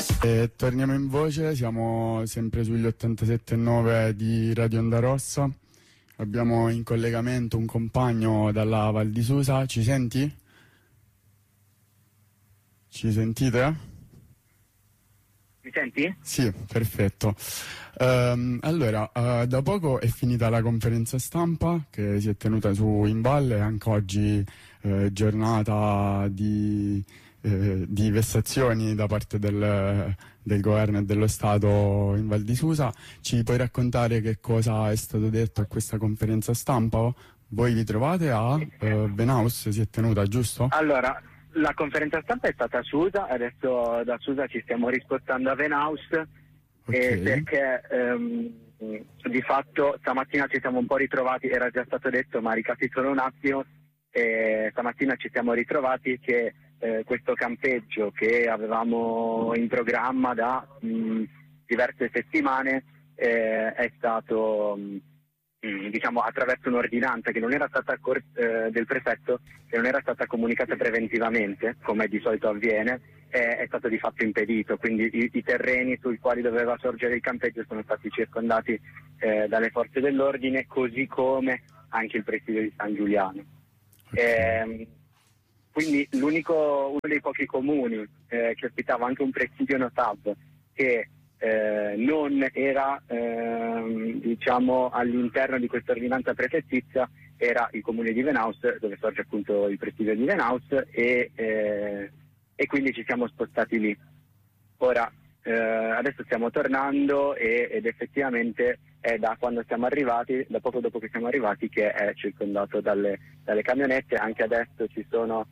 E torniamo in voce, siamo sempre sugli 87.9 di Radio Onda Rossa. Abbiamo in collegamento un compagno dalla Val di Susa. Ci senti? Ci sentite? Mi senti? Sì, perfetto. Allora, da poco è finita la conferenza stampa che si è tenuta su in Valle, anche oggi giornata di vessazioni da parte del governo e dello Stato in Val di Susa. Ci puoi raccontare che cosa è stato detto a questa conferenza stampa? Voi vi trovate a Venaus, si è tenuta, giusto? Allora, la conferenza stampa è stata a Susa, adesso da Susa ci stiamo rispostando a Venaus, perché di fatto stamattina ci siamo un po' ritrovati, era già stato detto ma ricapitolo un attimo, stamattina ci siamo ritrovati che questo campeggio che avevamo in programma da diverse settimane è stato diciamo attraverso un'ordinanza che non era stata del prefetto, che non era stata comunicata preventivamente come di solito avviene, è stato di fatto impedito, quindi i terreni sui quali doveva sorgere il campeggio sono stati circondati dalle forze dell'ordine, così come anche il presidio di San Giuliano. Quindi uno dei pochi comuni che ospitava anche un presidio Notav che non era diciamo all'interno di questa ordinanza prefettizia era il comune di Venaus, dove sorge appunto il presidio di Venaus, e quindi ci siamo spostati lì. Ora adesso stiamo tornando ed effettivamente è da quando siamo arrivati, da poco dopo che siamo arrivati, che è circondato dalle camionette. Anche adesso ci sono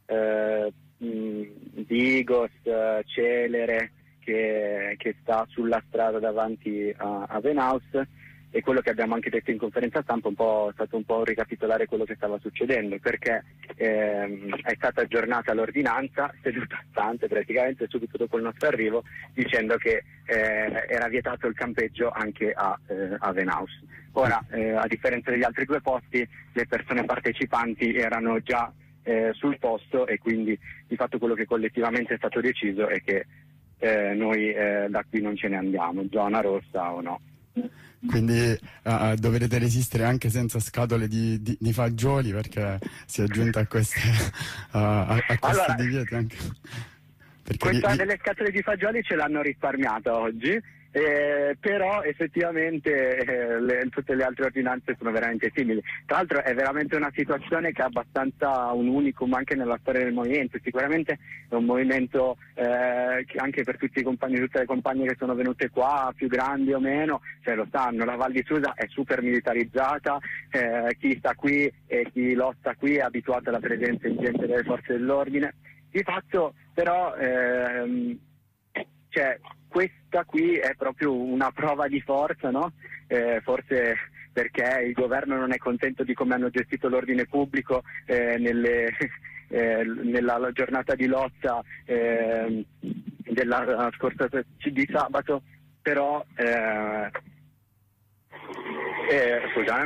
Digos, Celere che sta sulla strada davanti a Venaus, e quello che abbiamo anche detto in conferenza stampa è stato un po' ricapitolare quello che stava succedendo, perché è stata aggiornata l'ordinanza seduta stante praticamente subito dopo il nostro arrivo, dicendo che era vietato il campeggio anche a Venaus. Ora, a differenza degli altri due posti, le persone partecipanti erano già sul posto, e quindi di fatto quello che collettivamente è stato deciso è che noi da qui non ce ne andiamo, zona rossa o no. Quindi dovrete resistere anche senza scatole di fagioli, perché si è giunta a questi divieti anche. Questa delle scatole di fagioli ce l'hanno risparmiata oggi, però effettivamente tutte le altre ordinanze sono veramente simili. Tra l'altro è veramente una situazione che è abbastanza un unicum anche nella storia del movimento. Sicuramente è un movimento che anche per tutti i compagni, tutte le compagne che sono venute qua, più grandi o meno, cioè lo sanno, la Val di Susa è super militarizzata, chi sta qui e chi lotta qui è abituato alla presenza ingente delle forze dell'ordine. Di fatto però cioè, questa qui è proprio una prova di forza, no? Forse perché il governo non è contento di come hanno gestito l'ordine pubblico nella giornata di lotta della scorsa di sabato, però scusa,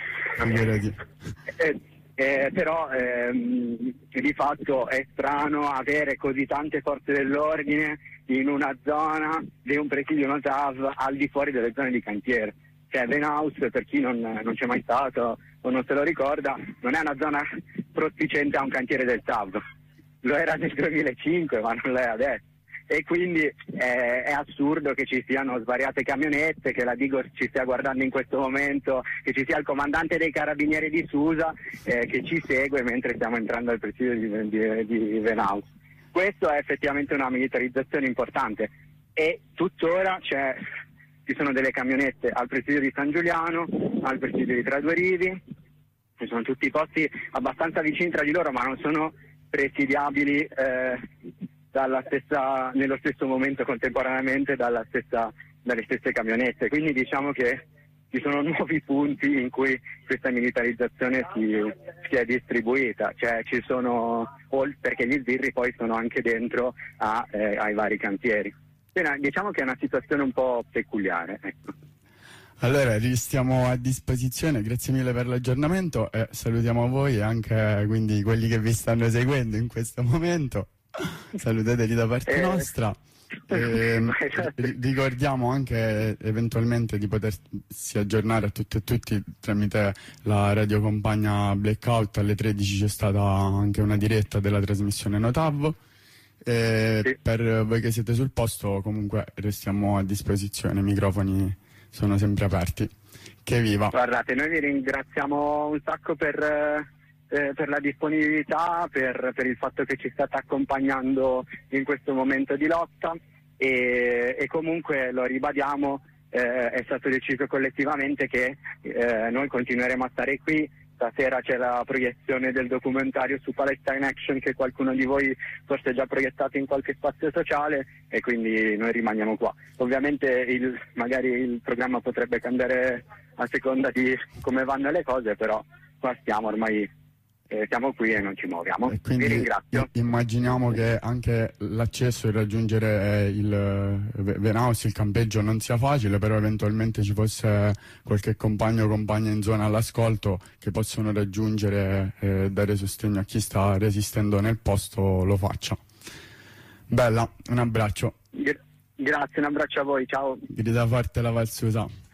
però di fatto è strano avere così tante forze dell'ordine in una zona di un presidio Notav al di fuori delle zone di cantiere. Cioè Venaus, per chi non c'è mai stato o non se lo ricorda, non è una zona prospiciente a un cantiere del TAV. Lo era nel 2005, ma non lo è adesso. E quindi è assurdo che ci siano svariate camionette, che la Digos ci stia guardando in questo momento, che ci sia il comandante dei carabinieri di Susa che ci segue mentre stiamo entrando al presidio di Venaus. Questo è effettivamente una militarizzazione importante, e tuttora ci sono delle camionette al presidio di San Giuliano, al presidio di Tra Due Rivi, ci sono tutti posti abbastanza vicini tra di loro, ma non sono presidiabili nello stesso momento contemporaneamente dalle stesse camionette. Quindi diciamo che ci sono nuovi punti in cui questa militarizzazione si è distribuita, cioè ci sono, perché gli sbirri poi sono anche dentro ai vari cantieri. Quindi diciamo che è una situazione un po' peculiare, ecco. Allora, stiamo a disposizione, grazie mille per l'aggiornamento, e salutiamo voi e anche quindi quelli che vi stanno seguendo in questo momento. Salutateli da parte nostra. Ricordiamo anche eventualmente di potersi aggiornare a tutte e tutti tramite la radiocompagna Blackout. Alle 13 c'è stata anche una diretta della trasmissione Notav. Sì. Per voi che siete sul posto comunque restiamo a disposizione, i microfoni sono sempre aperti. Che viva! Guardate, noi vi ringraziamo un sacco per la disponibilità, per il fatto che ci state accompagnando in questo momento di lotta e comunque lo ribadiamo, è stato deciso collettivamente che noi continueremo a stare qui. Stasera c'è la proiezione del documentario su Palestine Action che qualcuno di voi forse ha già proiettato in qualche spazio sociale e quindi noi rimaniamo qua. Ovviamente magari il programma potrebbe cambiare a seconda di come vanno le cose, però qua stiamo ormai, siamo qui e non ci muoviamo. E quindi vi ringrazio. Immaginiamo che anche l'accesso e raggiungere il Venaus, il campeggio, non sia facile, però eventualmente ci fosse qualche compagno o compagna in zona all'ascolto che possono raggiungere e dare sostegno a chi sta resistendo nel posto, lo faccia. Bella, un abbraccio. Grazie, un abbraccio a voi, ciao. Grida forte la Valsusa.